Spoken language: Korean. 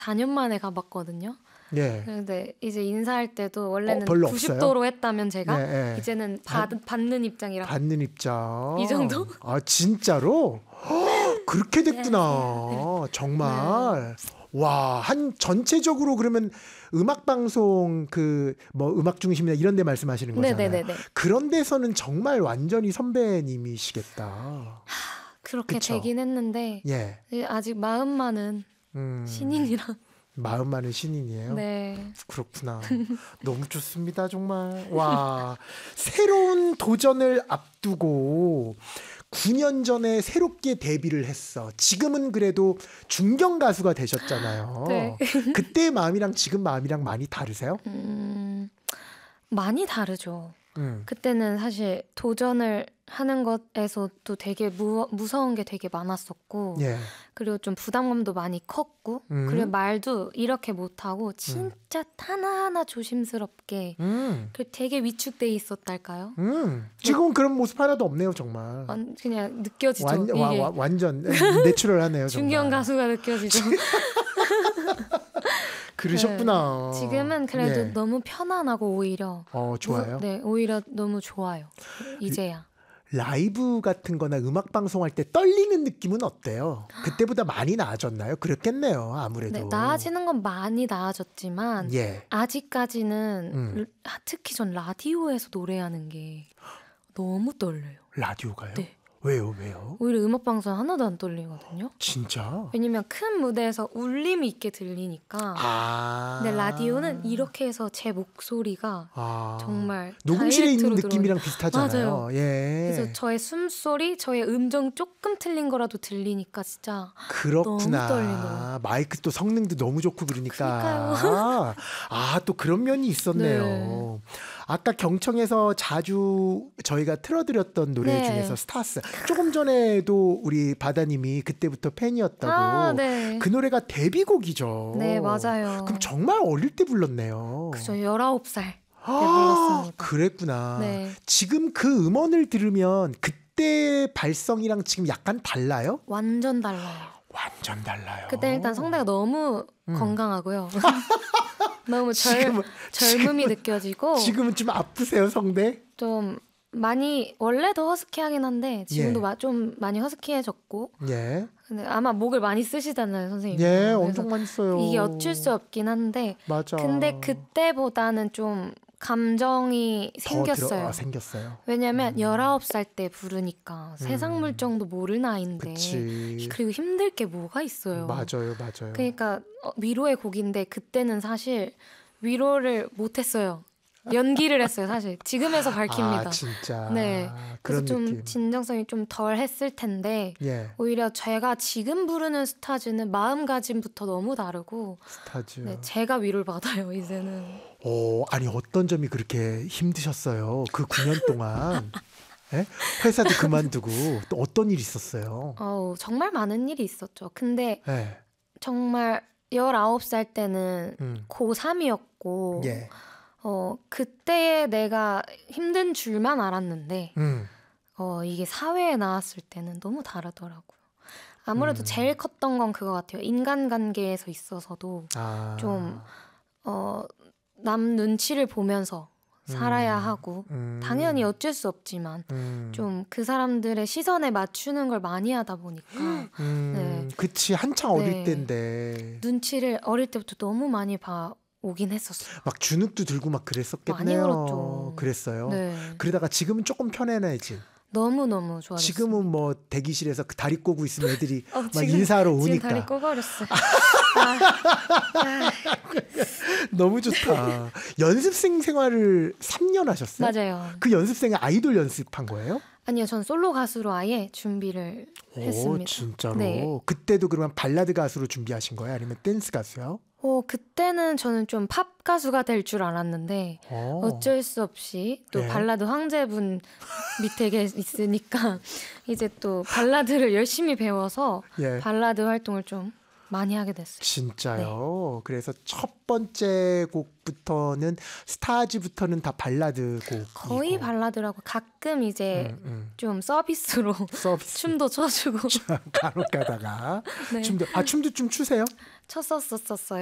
4년 만에 가봤거든요. 예. 근데 이제 인사할 때도 원래는 별로 90도로 없어요? 했다면 제가 네, 네. 이제는 받는 입장이라. 받는 입장. 이 정도? 아 진짜로? 그렇게 됐구나. 네. 정말. 와, 한 전체적으로 그러면 음악 방송 그 뭐 음악 중심이나 이런 데 말씀하시는 거잖아요. 네네네. 그런 데서는 정말 완전히 선배님이시겠다. 그렇게 그쵸? 되긴 했는데 예. 아직 마음만은 신인이라. 마음만은 신인이에요. 네. 그렇구나. 너무 좋습니다, 정말. 와, 새로운 도전을 앞두고 9년 전에 새롭게 데뷔를 했어. 지금은 그래도 중견 가수가 되셨잖아요. 네. 그때의 마음이랑 지금 마음이랑 많이 다르세요? 많이 다르죠. 그때는 사실 도전을 하는 것에서도 되게 무서운 게 되게 많았었고 예. 그리고 좀 부담감도 많이 컸고 그리고 말도 이렇게 못하고 진짜 하나하나 조심스럽게 되게 위축돼 있었달까요? 지금은 그런 모습 하나도 없네요, 정말. 그냥 느껴지죠. 이게 완전 내추럴하네요, 정말. 중견 가수가 느껴지죠. 그러셨구나. 네. 지금은 그래도 예. 너무 편안하고 오히려 좋아요? 네, 오히려 너무 좋아요. 이제야. 라이브 같은 거나 음악 방송할 때 떨리는 느낌은 어때요? 그때보다 많이 나아졌나요? 그렇겠네요, 아무래도. 네, 나아지는 건 많이 나아졌지만 예. 아직까지는 특히 전 라디오에서 노래하는 게 너무 떨려요. 라디오가요? 네. 왜요? 오히려 음악 방송 하나도 안 떨리거든요. 진짜? 왜냐면 큰 무대에서 울림이 있게 들리니까. 근데 라디오는 이렇게 해서 제 목소리가 정말 녹음실에 있는 다이렉트로 느낌이랑 비슷하잖아요. 맞아요. 예. 그래서 저의 숨소리, 저의 음정 조금 틀린 거라도 들리니까 진짜 그렇구나. 너무 떨리더라고요. 마이크 또 성능도 너무 좋고 그러니까. 그러니까요. 또 그런 면이 있었네요. 네. 아까 경청에서 자주 저희가 틀어드렸던 노래 네. 중에서 스타스. 조금 전에도 우리 바다님이 그때부터 팬이었다고. 네. 그 노래가 데뷔곡이죠. 네, 맞아요. 그럼 정말 어릴 때 불렀네요. 그죠, 19살 때 불렀습니다. 그랬구나. 네. 지금 그 음원을 들으면 그때 발성이랑 지금 약간 달라요? 완전 달라요. 완전 달라요. 그때 일단 성대가 너무 건강하고요. 너무 젊음이 지금은, 느껴지고. 지금은 좀 아프세요, 성대? 좀 많이 원래 더 허스키하긴 한데 지금도 좀 많이 허스키해졌고. 예. 근데 아마 목을 많이 쓰시잖아요, 선생님. 예, 엄청 많이 써요. 이게 어쩔 수 없긴 한데. 맞아. 근데 그때보다는 좀 감정이 생겼어요. 생겼어요. 왜냐면 19살 때 부르니까 세상 물정도 모를 나이인데. 그치. 그리고 힘들 게 뭐가 있어요. 맞아요. 그러니까 위로의 곡인데 그때는 사실 위로를 못했어요. 연기를 했어요, 사실. 지금에서 밝힙니다. 진짜. 네. 그래서 그런 좀 느낌. 진정성이 좀 덜 했을 텐데 예. 오히려 제가 지금 부르는 스타즈는 마음가짐부터 너무 다르고 스타즈. 네, 제가 위로를 받아요, 이제는. 아니 어떤 점이 그렇게 힘드셨어요? 그 9년 동안. 예? 회사도 그만두고 또 어떤 일이 있었어요? 정말 많은 일이 있었죠. 근데 예. 정말 19살 때는 고3이었고 예. 그때의 내가 힘든 줄만 알았는데 이게 사회에 나왔을 때는 너무 다르더라고요. 아무래도 제일 컸던 건 그거 같아요. 인간관계에서 있어서도 좀 남 눈치를 보면서 살아야 하고 당연히 어쩔 수 없지만 좀 그 사람들의 시선에 맞추는 걸 많이 하다 보니까 네. 그치 한창 어릴 때인데 눈치를 어릴 때부터 너무 많이 오긴 했었어요. 막 주눅도 들고 막 그랬었겠네요. 많이 그렇죠. 그랬어요. 네. 그러다가 지금은 조금 편해나지. 너무 좋아졌어요. 지금은 뭐 대기실에서 그 다리 꼬고 있으면 애들이 막 지금, 인사하러 오니까. 지금 다리 꼬버렸어요. 너무 좋다. 연습생 생활을 3년 하셨어요? 맞아요. 그 연습생은 아이돌 연습한 거예요? 아니요, 전 솔로 가수로 아예 준비를 했습니다. 진짜로? 네. 그때도 그러면 발라드 가수로 준비하신 거예요? 아니면 댄스 가수요? 그때는 저는 좀 팝 가수가 될 줄 알았는데 어쩔 수 없이 또 발라드 황제분 밑에 있으니까 이제 또 발라드를 열심히 배워서 발라드 활동을 좀 많이 하게 됐어요. 진짜요? 그래서 첫 번째 곡부터는 스타즈부터는 다 발라드 곡이고 거의 발라드라고 가끔 이제 좀 서비스로 서비스 춤도 춰주고 간혹 가다가 네. 춤도 좀 추세요? 쳤었었어요.